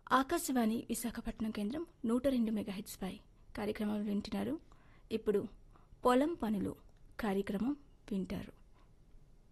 ఆకాశవాణి విశాఖపట్నం కేంద్రం 102 మెగాహెట్స్ పై కార్యక్రమాలు వింటున్నారు. ఇప్పుడు పొలం పనులు కార్యక్రమం వింటారు.